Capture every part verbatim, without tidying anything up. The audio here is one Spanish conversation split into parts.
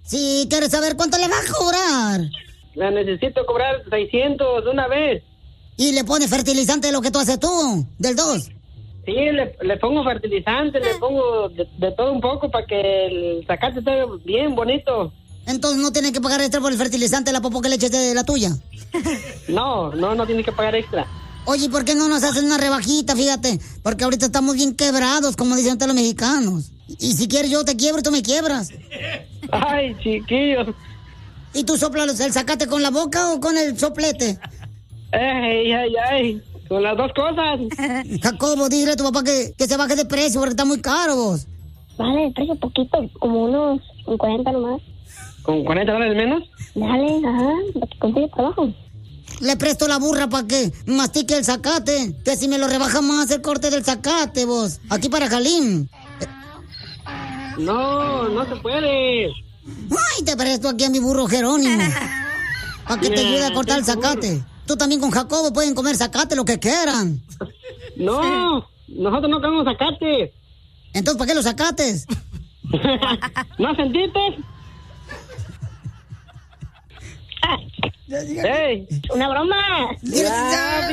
Sí, ¿quieres saber cuánto le vas a cobrar? La necesito cobrar seiscientos de una vez. ¿Y le pones fertilizante de lo que tú haces tú? ¿Del dos? Sí, le, le pongo fertilizante, le pongo de, de todo un poco para que el zacate esté bien bonito. Entonces no tiene que pagar extra por el fertilizante de la popó que le eches de la tuya. No, no, no tiene que pagar extra. Oye, ¿por qué no nos hacen una rebajita? Fíjate, porque ahorita estamos bien quebrados, como dicen todos los mexicanos. Y si quieres yo te quiebro y tú me quiebras. Ay, chiquillo. ¿Y tú soplas el zacate con la boca o con el soplete? Ay, ay, ay. Con las dos cosas. Jacobo, dile a tu papá que, que se baje de precio porque está muy caro, vos. Vale, el precio poquito, como unos cuarenta nomás. ¿Con cuarenta dólares menos? Dale, ajá, para que consiga trabajo. Le presto la burra para que mastique el zacate. Que si me lo rebaja más el corte del zacate, vos. Aquí para Jalín. No, no se puede. Ay, te presto aquí a mi burro Jerónimo. Para que te ayude a cortar el zacate. Tú también con Jacobo pueden comer zacate, lo que quieran. No, nosotros no comemos zacate. Entonces, ¿para qué los zacates? ¿No sentiste? Ah, ¡Ey! ¡Una broma! Ya.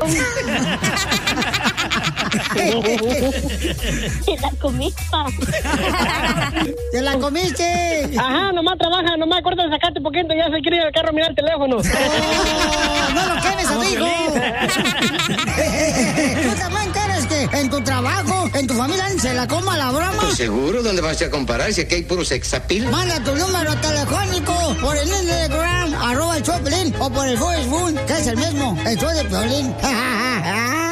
¡Te la comiste! ¡Te la comiste! Ajá, nomás trabaja, nomás corta el zacate poquito, ya se quiere ir al carro a mirar el teléfono. ¡Oh, no lo quemes, amigo! ¿Tú también quieres que en tu trabajo, en tu familia, se la coma la broma? Pues seguro, ¿dónde vas a comparar si aquí hay puro sexapil? Manda tu número telefónico por el Instagram, arroba el Choplin, o por el Facebook, que es el mismo, el show de Piolín.